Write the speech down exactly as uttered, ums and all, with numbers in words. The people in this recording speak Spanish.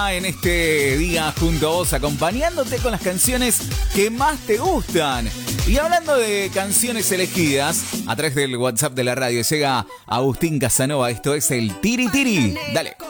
acá en este día junto a vos, acompañándote con las canciones que más te gustan. Y hablando de canciones elegidas, a través del WhatsApp de la radio llega Agustín Casanova. Esto es el Tiri Tiri. Dale.